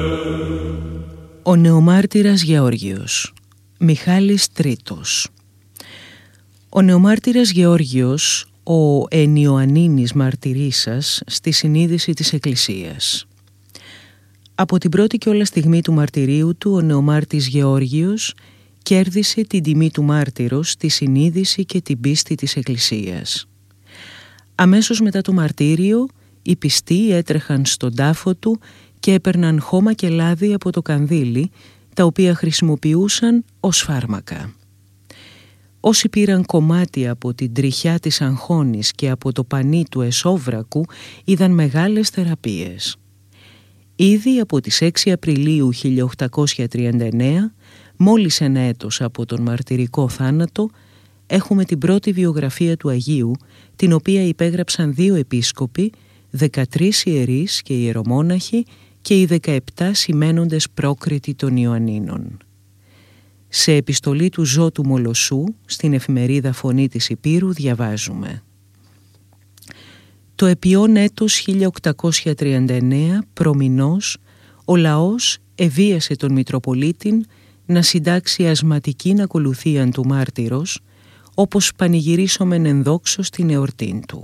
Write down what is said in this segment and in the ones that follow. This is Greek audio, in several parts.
Ο νεομάρτυρας Γεώργιος, Μιχάλης Τρίτος. Ο νεομάρτυρας Γεώργιος, ο ενιωαννίνης μαρτυρίσας στη συνείδηση της Εκκλησίας. Από την πρώτη κιόλας στιγμή του μαρτυρίου του, ο νεομάρτης Γεώργιος κέρδισε την τιμή του μάρτυρος στη συνείδηση και την πίστη της Εκκλησίας. Αμέσως μετά το μαρτύριο, οι πιστοί έτρεχαν στον τάφο του και έπαιρναν χώμα και λάδι από το κανδύλι, τα οποία χρησιμοποιούσαν ως φάρμακα. Όσοι πήραν κομμάτια από την τριχιά της αγχώνης και από το πανί του εσόβρακου είδαν μεγάλες θεραπείες. Ήδη από τις 6 Απριλίου 1839, μόλις ένα έτος από τον μαρτυρικό θάνατο, έχουμε την πρώτη βιογραφία του Αγίου, την οποία υπέγραψαν 2 επίσκοποι, 13 ιερείς και ιερομόναχοι και οι 17 σημαίνοντες πρόκριτοι των Ιωαννίνων. Σε επιστολή του Ζώτου Μολοσσού, στην εφημερίδα Φωνή της Υπήρου, διαβάζουμε: «Το επειών έτος 1839 προμηνός, ο λαός εβίασε τον Μητροπολίτην να συντάξει ασματικήν ακολουθίαν του μάρτυρος, όπως πανηγυρίσομεν ενδόξω στην εορτήν του.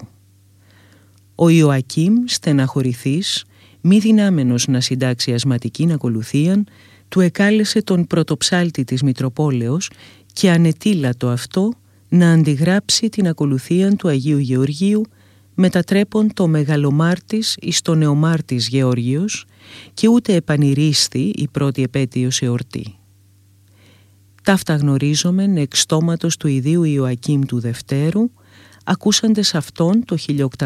Ο Ιωακήμ, στεναχωρηθής, μη δυνάμενος να συντάξει ασματικήν ακολουθίαν, του εκάλεσε τον πρωτοψάλτη της Μητροπόλεως και ανετήλατο αυτό να αντιγράψει την ακολουθίαν του Αγίου Γεωργίου, μετατρέπον το μεγαλομάρτης εις το νεομάρτης Γεώργιος, και ούτε επανηρίσθη η πρώτη επέτειος εορτή. Ταύτα γνωρίζομεν εξ στόματος του ιδίου Ιωακήμ του Δευτέρου, ακούσαντες αυτόν το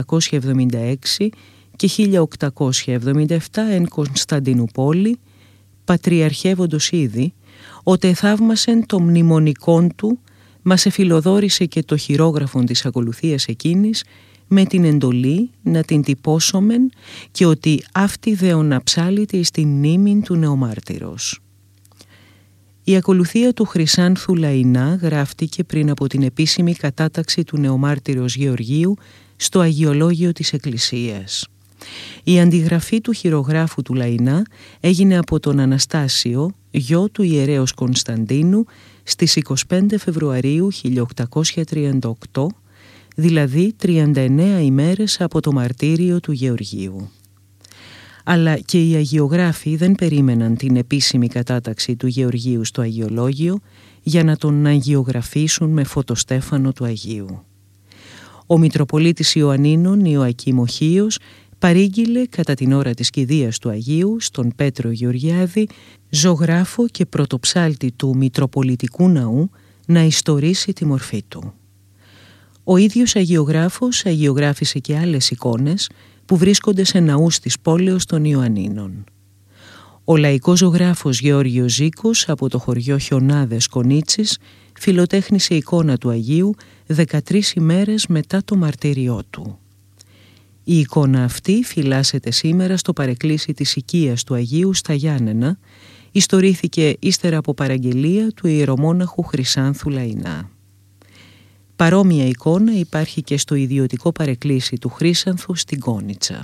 1876 και 1877 εν Κωνσταντινούπολη, πατριαρχεύοντος ήδη, ότι εθαύμασεν το μνημονικόν του, μας εφιλοδόρησε και το χειρόγραφον της ακολουθίας εκείνης, με την εντολή να την τυπώσομεν και ότι αυτή δεοναψάληται εις την μνήμην του νεομάρτυρος. Η ακολουθία του Χρυσάνθου Λαϊνά γράφτηκε πριν από την επίσημη κατάταξη του νεομάρτυρος Γεωργίου στο Αγιολόγιο της Εκκλησίας. Η αντιγραφή του χειρογράφου του Λαϊνά έγινε από τον Αναστάσιο, γιο του ιερέως Κωνσταντίνου, στις 25 Φεβρουαρίου 1838, δηλαδή 39 ημέρες από το μαρτύριο του Γεωργίου. Αλλά και οι αγιογράφοι δεν περίμεναν την επίσημη κατάταξη του Γεωργίου στο Αγιολόγιο για να τον αγιογραφήσουν με φωτοστέφανο του Αγίου. Ο Μητροπολίτης Ιωαννίνων Ιωακήμ ο Χίος παρήγγειλε κατά την ώρα της κηδείας του Αγίου στον Πέτρο Γεωργιάδη, ζωγράφο και πρωτοψάλτη του Μητροπολιτικού Ναού, να ιστορήσει τη μορφή του. Ο ίδιος αγιογράφος αγιογράφησε και άλλες εικόνες που βρίσκονται σε ναούς της πόλεως των Ιωαννίνων. Ο λαϊκός ζωγράφος Γεώργιος Ζήκος από το χωριό Χιονάδες Κονίτσης φιλοτέχνησε εικόνα του Αγίου 13 ημέρες μετά το μαρτύριό του. Η εικόνα αυτή φυλάσσεται σήμερα στο παρεκκλήσι της οικίας του Αγίου στα Γιάννενα, ιστορήθηκε ύστερα από παραγγελία του ιερομόναχου Χρυσάνθου Λαϊνά. Παρόμοια εικόνα υπάρχει και στο ιδιωτικό παρεκκλήσι του Χρύσανθου στην Κόνιτσα.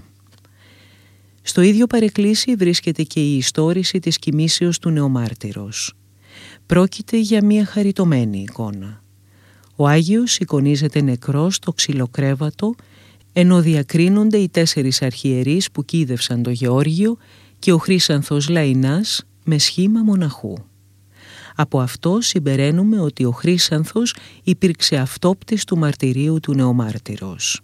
Στο ίδιο παρεκκλήσι βρίσκεται και η ιστόρηση της κοιμήσεως του νεομάρτυρος. Πρόκειται για μια χαριτωμένη εικόνα. Ο Άγιος εικονίζεται νεκρός στο ξυλοκρέβατο, ενώ διακρίνονται οι 4 αρχιερείς που κοίδευσαν το Γεώργιο και ο Χρύσανθος Λαϊνάς με σχήμα μοναχού. Από αυτό συμπεραίνουμε ότι ο Χρύσανθος υπήρξε αυτόπτης του μαρτυρίου του νεομάρτυρος.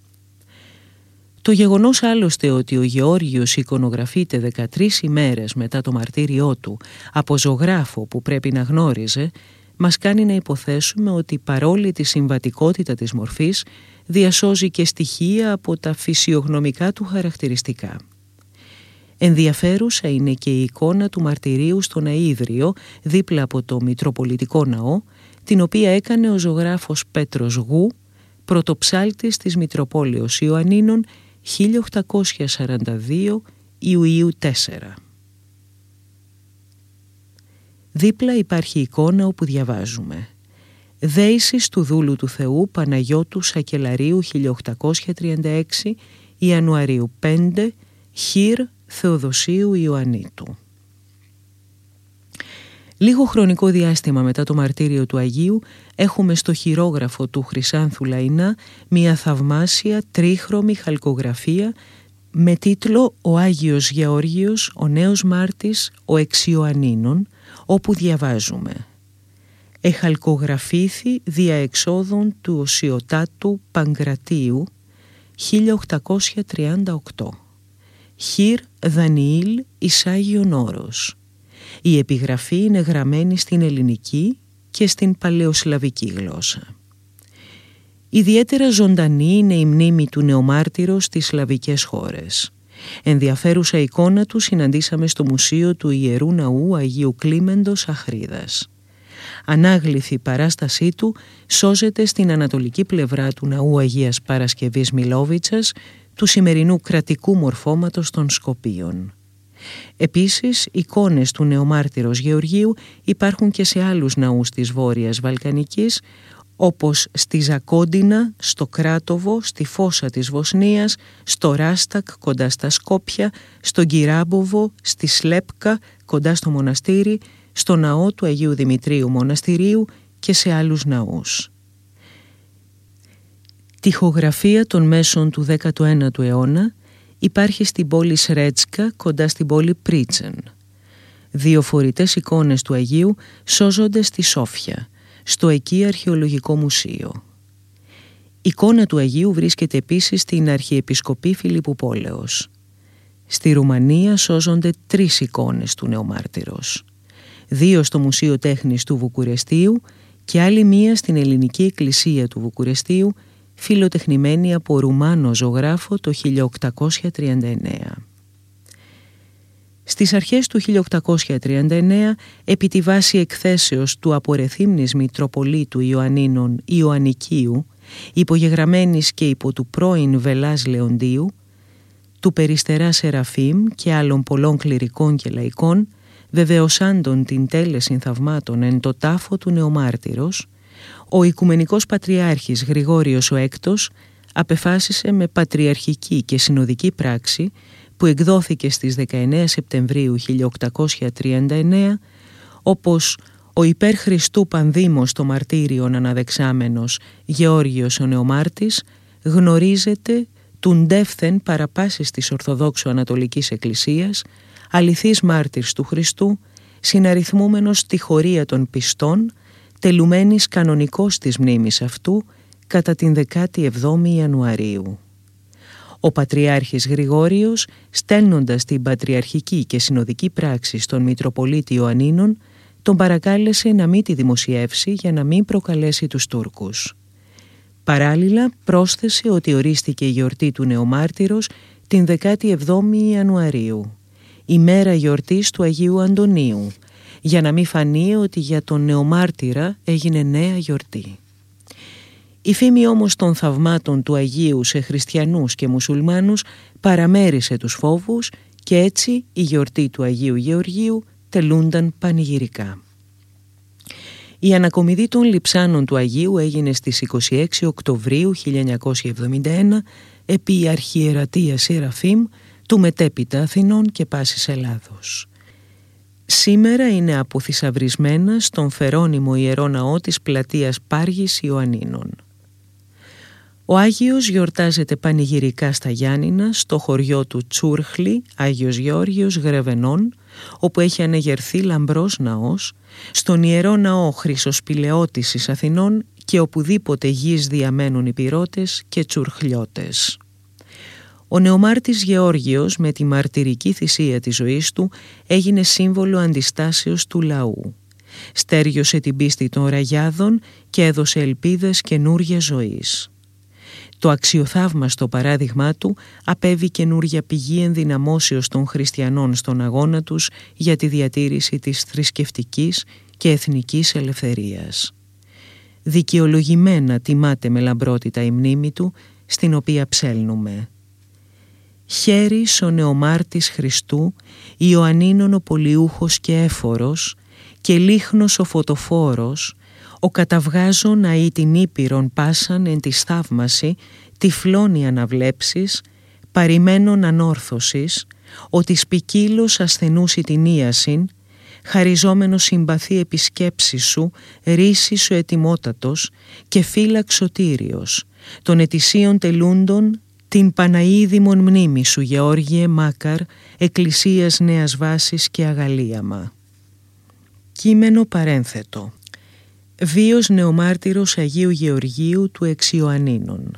Το γεγονός άλλωστε ότι ο Γεώργιος εικονογραφείται 13 ημέρες μετά το μαρτύριό του από ζωγράφο που πρέπει να γνώριζε, μας κάνει να υποθέσουμε ότι παρόλη τη συμβατικότητα της μορφής διασώζει και στοιχεία από τα φυσιογνωμικά του χαρακτηριστικά. Ενδιαφέρουσα είναι και η εικόνα του μαρτυρίου στον Αΐδριο δίπλα από το Μητροπολιτικό Ναό, την οποία έκανε ο ζωγράφος Πέτρος Γου, πρωτοψάλτης της Μητροπόλεως Ιωαννίνων 1842 Ιουλίου 4. Δίπλα υπάρχει εικόνα όπου διαβάζουμε «Δέησης του δούλου του Θεού Παναγιώτου Σακελαρίου 1836 Ιανουαρίου 5 Χίρ Θεοδοσίου Ιωαννίτου». Λίγο χρονικό διάστημα μετά το μαρτύριο του Αγίου έχουμε στο χειρόγραφο του Χρυσάνθου Λαϊνά μια θαυμάσια τρίχρωμη χαλκογραφία με τίτλο «Ο Άγιος Γεώργιος, ο νέος μάρτης, ο εξ Ιωαννίνων», όπου διαβάζουμε «Εχαλκογραφήθη δια εξόδων του Οσιωτάτου Παγκρατίου 1838. Χιρ Δανιήλ εις Άγιον Όρος». Η επιγραφή είναι γραμμένη στην ελληνική και στην παλαιοσλαβική γλώσσα. Ιδιαίτερα ζωντανή είναι η μνήμη του νεομάρτυρος στις σλαβικές χώρες. Ενδιαφέρουσα εικόνα του συναντήσαμε στο Μουσείο του Ιερού Ναού Αγίου Κλίμεντος Αχρίδας. Ανάγλυφη παράστασή του σώζεται στην ανατολική πλευρά του Ναού Αγίας Παρασκευής Μιλόβιτσας, του σημερινού κρατικού μορφώματος των Σκοπίων. Επίσης, εικόνες του νεομάρτυρος Γεωργίου υπάρχουν και σε άλλους ναούς της Βόρειας Βαλκανικής, όπως στη Ζακόντινα, στο Κράτοβο, στη Φόσα της Βοσνίας, στο Ράστακ κοντά στα Σκόπια, στον Κυράμποβο, στη Σλέπκα κοντά στο μοναστήρι, στο ναό του Αγίου Δημητρίου Μοναστηρίου και σε άλλους ναούς. Τοιχογραφία των μέσων του 19ου αιώνα υπάρχει στην πόλη Σρέτσκα κοντά στην πόλη Πρίτσεν. Δύο φορητές εικόνες του Αγίου σώζονται στη Σόφια, στο εκεί Αρχαιολογικό Μουσείο. Η εικόνα του Αγίου βρίσκεται επίσης στην Αρχιεπισκοπή Φιλιππουπόλεως. Στη Ρουμανία σώζονται 3 εικόνες του νεομάρτυρος. 2 στο Μουσείο Τέχνης του Βουκουρεστίου και άλλη μία στην Ελληνική Εκκλησία του Βουκουρεστίου, φιλοτεχνημένη από Ρουμάνο ζωγράφο το 1839. Στις αρχές του 1839, επί τη βάση εκθέσεως του απορεθύμνης Μητροπολίτου Ιωαννίνων Ιωαννικίου, υπογεγραμμένης και υπό του πρώην Βελάς Λεοντίου, του Περιστερά Σεραφείμ και άλλων πολλών κληρικών και λαϊκών, βεβαιωσάντων την τέλεση θαυμάτων εν το τάφο του νεομάρτυρος, ο Οικουμενικός Πατριάρχης Γρηγόριος ο Έκτος απεφάσισε με πατριαρχική και συνοδική πράξη, που εκδόθηκε στις 19 Σεπτεμβρίου 1839, όπως ο υπέρ Χριστού Πανδήμος το μαρτύριον αναδεξάμενος Γεώργιος ο Νεομάρτης γνωρίζεται τουντεύθεν παραπάσης της Ορθοδόξου Ανατολικής Εκκλησίας, αληθής μάρτυρς του Χριστού, συναριθμούμενος στη χωρία των πιστών, τελουμένης κανονικός της μνήμης αυτού κατά την 17η Ιανουαρίου. Ο Πατριάρχης Γρηγόριος, στέλνοντας την πατριαρχική και συνοδική πράξη στον Μητροπολίτη Ιωαννίνων, τον παρακάλεσε να μην τη δημοσιεύσει για να μην προκαλέσει τους Τούρκους. Παράλληλα πρόσθεσε ότι ορίστηκε η γιορτή του νεομάρτυρος την 17η Ιανουαρίου, ημέρα γιορτής του Αγίου Αντωνίου, για να μην φανεί ότι για τον νεομάρτυρα έγινε νέα γιορτή. Η φήμη όμως των θαυμάτων του Αγίου σε χριστιανούς και μουσουλμάνους παραμέρισε τους φόβους και έτσι η γιορτή του Αγίου Γεωργίου τελούνταν πανηγυρικά. Η ανακομιδή των λειψάνων του Αγίου έγινε στις 26 Οκτωβρίου 1971 επί Αρχιερατεία Σεραφείμ του μετέπειτα Αθηνών και πάσης Ελλάδος. Σήμερα είναι αποθυσαυρισμένα στον φερόνιμο Ιερό Ναό της πλατείας Πάργης Ιωαννίνων. Ο Άγιος γιορτάζεται πανηγυρικά στα Γιάννηνα, στο χωριό του Τσούρχλη, Άγιος Γεώργιος Γρεβενών, όπου έχει ανεγερθεί λαμπρός ναός, στον Ιερό Ναό Χρυσοσπηλαιώτησης Αθηνών και οπουδήποτε γης διαμένουν οι πυρώτες και τσουρχλιώτες. Ο νεομάρτης Γεώργιος με τη μαρτυρική θυσία της ζωής του έγινε σύμβολο αντιστάσεως του λαού. Στέριωσε την πίστη των ραγιάδων και έδωσε ελπίδες καινούργιας ζωής. Το αξιοθαύμαστο παράδειγμά του απέβη καινούρια πηγή ενδυναμώσεως των χριστιανών στον αγώνα τους για τη διατήρηση της θρησκευτικής και εθνικής ελευθερίας. Δικαιολογημένα τιμάται με λαμπρότητα η μνήμη του, στην οποία ψέλνουμε. Χέρις ο νεομάρτης Χριστού, Ιωαννίνων ο πολιούχος και έφορος, και λίχνος ο φωτοφόρος, ο καταβγάζων αεί την Ήπειρον πάσαν εν της θαύμαση, τυφλώνει αναβλέψεις, παρημένων ανόρθωσης, ο της ποικίλος ασθενούς την ίασιν, χαριζόμενο συμπαθή επισκέψη σου, ρίση σου ετοιμότατος και φύλαξ σωτήριος, των ετησίων τελούντων, την Παναίδημον μνήμη σου, Γεώργιε Μάκαρ, Εκκλησίας Νέας Βάσης και Αγαλίαμα. Κείμενο παρένθετο. Βίος νεομάρτυρος Αγίου Γεωργίου του Εξιωαννίνων.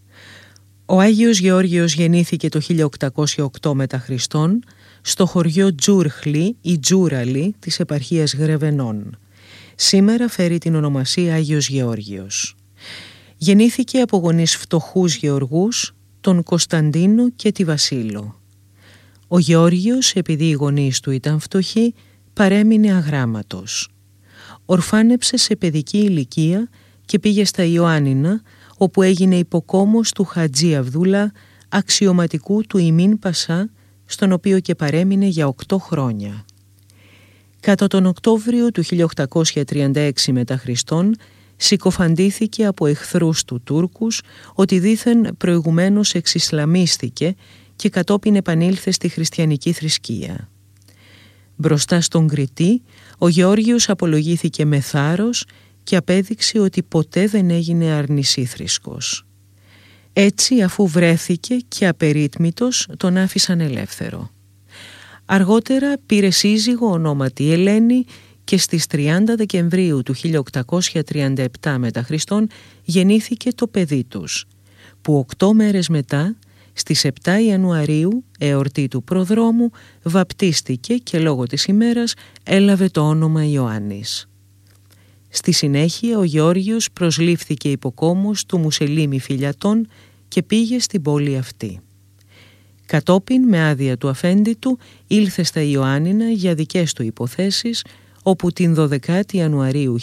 Ο Άγιος Γεώργιος γεννήθηκε το 1808 μετά Χριστόν στο χωριό Τζούρχλι ή Τζούραλι της επαρχίας Γρεβενών. Σήμερα φέρει την ονομασία Άγιος Γεώργιος. Γεννήθηκε από γονείς φτωχούς γεωργούς, τον Κωνσταντίνο και τη Βασίλο. Ο Γεώργιος, επειδή οι γονείς του ήταν φτωχοί, παρέμεινε αγράμματος. Ορφάνεψε σε παιδική ηλικία και πήγε στα Ιωάννινα, όπου έγινε υποκόμος του Χατζή Αβδούλα, αξιωματικού του Ιμίν Πασά, στον οποίο και παρέμεινε για 8 χρόνια. Κατά τον Οκτώβριο του 1836 μετά Χριστόν, συκοφαντήθηκε από εχθρούς του Τούρκους ότι δήθεν προηγουμένως εξισλαμίστηκε και κατόπιν επανήλθε στη χριστιανική θρησκεία. Μπροστά στον Κριτή, ο Γεώργιος απολογήθηκε με θάρρος και απέδειξε ότι ποτέ δεν έγινε αρνησίθρησκος. Έτσι, αφού βρέθηκε και απερίτμητος, τον άφησαν ελεύθερο. Αργότερα πήρε σύζυγο ονόματι Ελένη και στις 30 Δεκεμβρίου του 1837 μετά Χριστόν γεννήθηκε το παιδί τους, που 8 μέρες μετά, στις 7 Ιανουαρίου, εορτή του προδρόμου, βαπτίστηκε και λόγω της ημέρας έλαβε το όνομα Ιωάννης. Στη συνέχεια ο Γεώργιος προσλήφθηκε υποκόμος του Μουσελίμη Φιλιατών και πήγε στην πόλη αυτή. Κατόπιν, με άδεια του αφέντη του, ήλθε στα Ιωάννινα για δικές του υποθέσεις, όπου την 12η Ιανουαρίου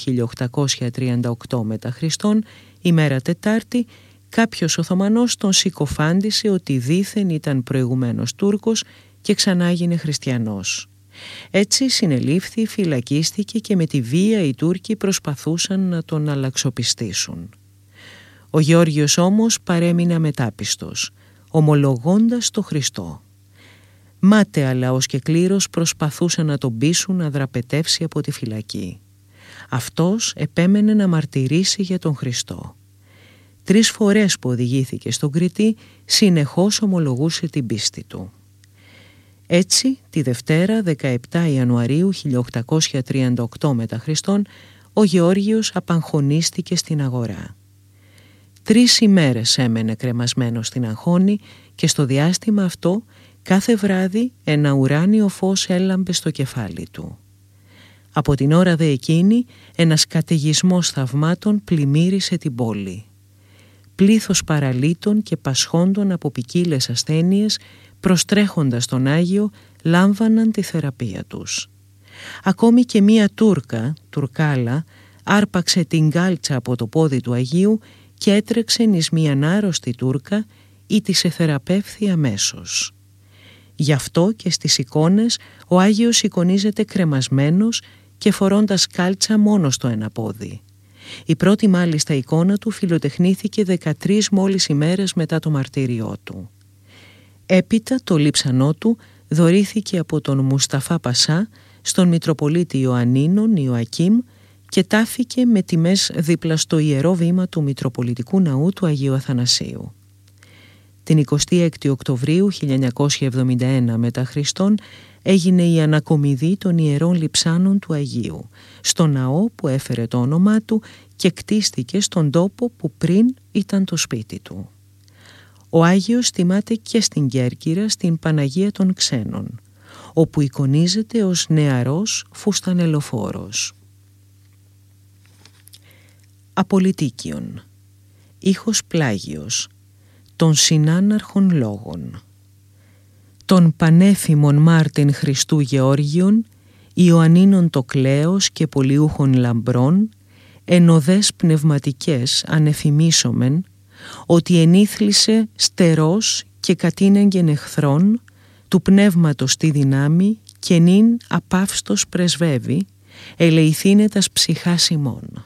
1838 μετά Χριστόν, ημέρα Τετάρτη, κάποιος Οθωμανός τον συκοφάντησε ότι δήθεν ήταν προηγουμένως Τούρκος και ξανά έγινε χριστιανός. Έτσι συνελήφθη, φυλακίστηκε και με τη βία οι Τούρκοι προσπαθούσαν να τον αλλαξοπιστήσουν. Ο Γεώργιος όμως παρέμεινε αμετάπιστος, ομολογώντας το Χριστό. Μάταια λαός και κλήρος προσπαθούσαν να τον πείσουν να δραπετεύσει από τη φυλακή. Αυτός επέμενε να μαρτυρήσει για τον Χριστό. 3 φορές που οδηγήθηκε στον Κριτή, συνεχώς ομολογούσε την πίστη του. Έτσι, τη Δευτέρα 17 Ιανουαρίου 1838 μετά Χριστόν, ο Γεώργιος απαγχωνίστηκε στην αγορά. 3 ημέρες έμενε κρεμασμένος στην αγχώνη και στο διάστημα αυτό κάθε βράδυ ένα ουράνιο φως έλαμπε στο κεφάλι του. Από την ώρα δε εκείνη ένας καταιγισμός θαυμάτων πλημμύρισε την πόλη. Πλήθος παραλύτων και πασχόντων από ποικίλες ασθένειες, προστρέχοντας τον Άγιο, λάμβαναν τη θεραπεία τους. Ακόμη και μία Τουρκάλα, άρπαξε την κάλτσα από το πόδι του Αγίου και έτρεξε εις μίαν άρρωστη Τούρκα ή της εθεραπεύθη αμέσως. Γι' αυτό και στις εικόνες ο Άγιος εικονίζεται κρεμασμένος και φορώντας κάλτσα μόνο στο ένα πόδι. Η πρώτη μάλιστα εικόνα του φιλοτεχνήθηκε 13 μόλις ημέρες μετά το μαρτύριό του. Έπειτα το λείψανό του δωρήθηκε από τον Μουσταφά Πασά στον Μητροπολίτη Ιωαννίνων Ιωακίμ και τάφηκε με τιμές δίπλα στο ιερό βήμα του Μητροπολιτικού Ναού του Αγίου Αθανασίου. Την 26η Οκτωβρίου 1971 μετά Χριστόν έγινε η ανακομιδή των ιερών λειψάνων του Αγίου στο ναό που έφερε το όνομά του και κτίστηκε στον τόπο που πριν ήταν το σπίτι του. Ο Άγιος τιμάται και στην Κέρκυρα στην Παναγία των Ξένων, όπου εικονίζεται ως νεαρός φουστανελοφόρος. Απολυτίκιον. Ήχος πλάγιος. Των συνάναρχων λόγων. Των πανέφημων Μάρτιν Χριστού Γεώργιον, Ιωαννίνων το κλέος και πολιούχων λαμπρών, εν οδές πνευματικές ανεφημίσομεν, ότι ενήθλισε στερός και κατήνεγγεν εχθρών, του πνεύματος τη δυνάμει και νυν απαύστος πρεσβεύει, ελεηθήνετας ψυχάς ημών.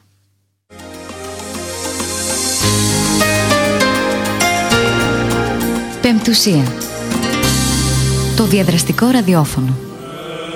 Πεμπτουσία. Το διαδραστικό ραδιόφωνο.